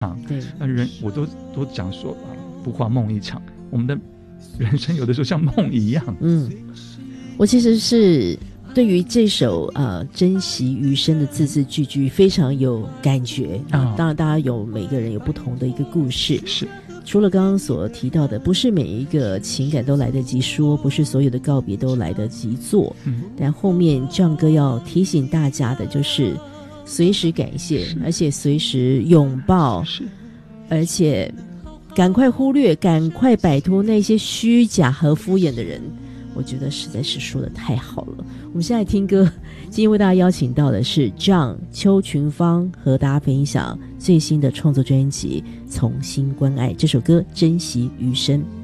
对，人我都讲说不话梦一场，我们的人生有的时候像梦一样。 我其实是对于这首珍惜余生的字字句句非常有感觉当然大家每个人有不同的一个故事， 是除了刚刚所提到的，不是每一个情感都来得及说，不是所有的告别都来得及做，但后面John哥要提醒大家的就是随时感谢，而且随时拥抱，而且赶快忽略，赶快摆脱那些虚假和敷衍的人。我觉得实在是说得太好了。我们现在听歌，今天为大家邀请到的是 John 邱群芳，和大家分享最新的创作专辑《从心关爱》，这首歌珍惜余生。